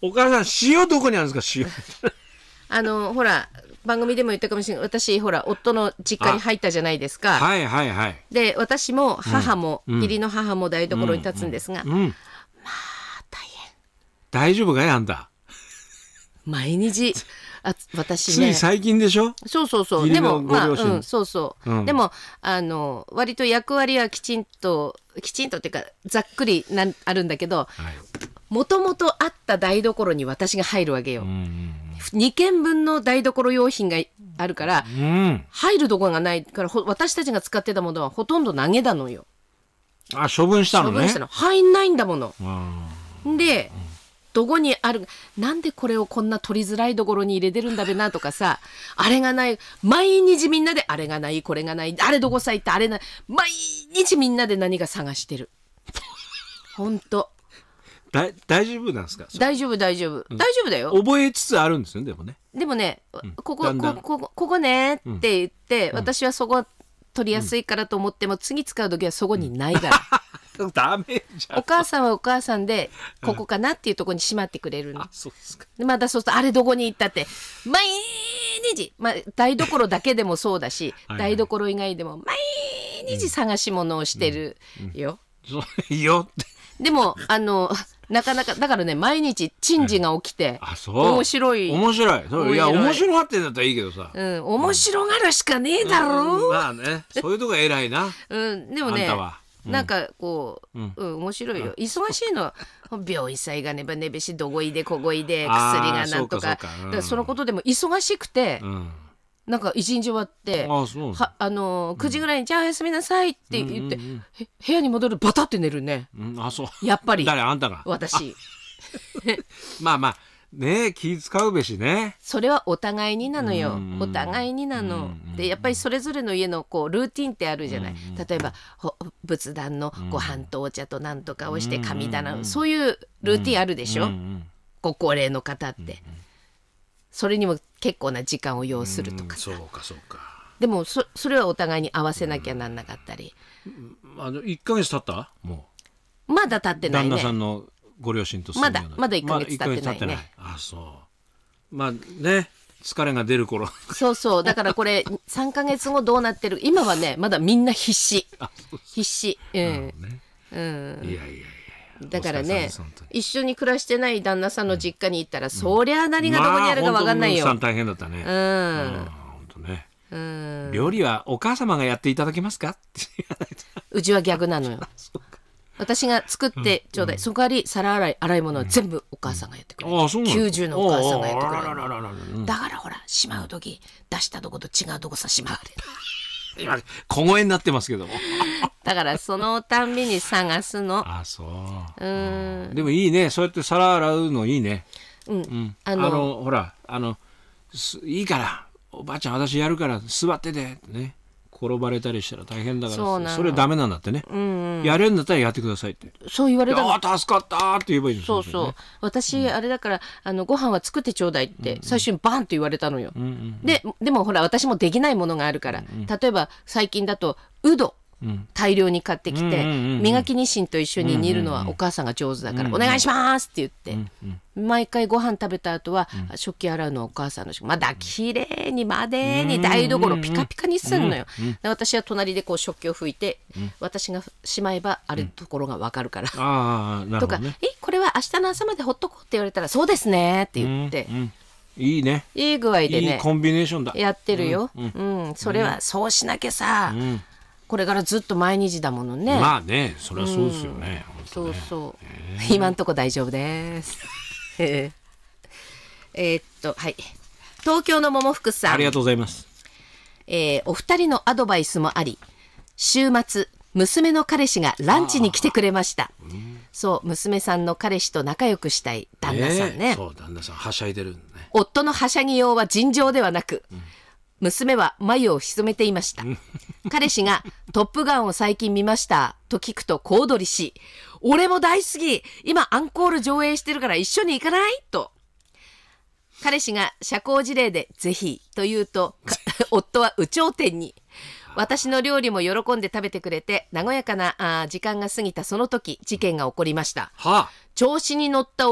お母さん、塩どこにあるんですか、塩。 ほら、番組でも言ったかもしれない。私、ほら、夫の実家に入ったじゃないですか。 はいはいはい。 で、私も母も、義理の母も台所に立つんですが、まあ、大変。 大丈夫かいあんた。 毎日、私ついね。 最近でしょ。 そうそうそう。でも、まあ、そうそう。でも、割と役割はきちんとっていうか、ざっくりあるんだけど、もともとあった台所に私が入るわけよ。2軒分の台所用品があるから、入るところがないから、私たちが使ってたものはほとんど投げたのよ。 あ、処分したのね。 処分したの。入んないんだもの。で、どこにある、なんでこれをこんな取りづらいところに入れてるんだべなとかさ、あれがない、毎日みんなであれがない、これがない、あれどこさ行った、あれない、毎日みんなで何か探してる。ほんと。 大丈夫なんですか。 大丈夫大丈夫、大丈夫だよ。 覚えつつあるんですよね、でもね。 でもね、ここねって言って、私はそこ取りやすいからと思っても、次使う時はそこにないから。 ダメじゃん。 お母さんはお母さんで、ここかなっていうところにしまってくれるの。 あ、そうですか。 またそうすると、あれどこに行ったって、毎日、まあ、台所だけでもそうだし、台所以外でも毎日探し物をしてるよ。 いいよって。 でも、なかなか、だからね、毎日珍事が起きて、面白い。 面白い。いや、面白がってんだったらいいけどさ。 面白がるしかねえだろ。 まあね、そういうとこ偉いな。 でもね、なんかこう、面白いよ。忙しいの。病院さえがねばねべし、どこいでここいで、薬がなんとか。そのことでも忙しくて、なんか一日終わって、9時ぐらいに、じゃあおやすみなさいって言って、部屋に戻る、バタって寝るね。 あ、そう。 やっぱり。 誰、あんたが。 私。 まあまあ、ねえ、気使うべしね。 それはお互いになのよ。お互いになの。で、やっぱりそれぞれの家のこうルーティンってあるじゃない。例えば、仏壇のご飯とお茶となんとかをして神棚、そういうルーティンあるでしょ。ご高齢の方って。それにも結構な時間を要するとかさ。 そうかそうか。 でもそれはお互いに合わせなきゃなんなかったり。 1ヶ月経ったもう。まだ経ってないね。 旦那さんのご両親とまだ1ヶ月経ってないね。 あ、そう。まあね、疲れが出る頃。 そうそう。だからこれ3ヶ月後どうなってる。今はね、まだみんな必死。必死。いやいやいや。だからね、一緒に暮らしてない旦那さんの実家に行ったら、そりゃ何がどこにあるか分かんないよ。 本当大変だったね。本当ね。料理はお母様がやっていただけますか。 うちは逆なのよ。私が作ってちょうだい。その代わり皿洗い物は全部お母さんがやってくれる。90のお母さんがやってくれる。だからほら、しまう時出したとこと違うとこさしまわれる。 今小声になってますけども。 だからそのたんびに探すの。 あ、そう。でもいいね、そうやって皿洗うのいいね。ほら、いいからおばあちゃん私やるから座っててね。転ばれたりしたら大変だから、それダメなんだってね。やれるんだったらやってくださいって。 そう言われたの。 助かったって言えばいいんですよ。 そうそう。私あれだからご飯は作ってちょうだいって最初にバンって言われたのよ。でもほら私もできないものがあるから、例えば最近だとうど大量に買ってきて、磨きニシンと一緒に煮るのはお母さんが上手だからお願いしますって言って、毎回ご飯食べた後は食器洗うのはお母さんのまだ綺麗にまでに台所ピカピカにすんのよ。で私は隣でこう食器を拭いて、私がしまえばあるところが分かるから、とかこれは明日の朝までほっとこうって言われたらそうですねって言って、 いいね、 いい具合でね、 いいコンビネーションだやってるよ。それはそうしなきゃさ、これからずっと毎日だものね。 まあね、それはそうですよね。 そうそう。今んとこ大丈夫です。はい。東京の桃福さん。 ありがとうございます。 お二人のアドバイスもあり、週末、娘の彼氏がランチに来てくれました。そう、娘さんの彼氏と仲良くしたい旦那さんね。 そう、旦那さん、はしゃいでるね。 夫のはしゃぎようは尋常ではなく、娘は眉を潜めていました。彼氏がトップガンを最近見ましたと聞くと小躍りし、俺も大好き、今アンコール上映してるから一緒に行かないと。彼氏が社交辞令でぜひと言うと、夫は有頂天に。私の料理も喜んで食べてくれて、和やかな時間が過ぎたその時、事件が起こりました。調子に乗った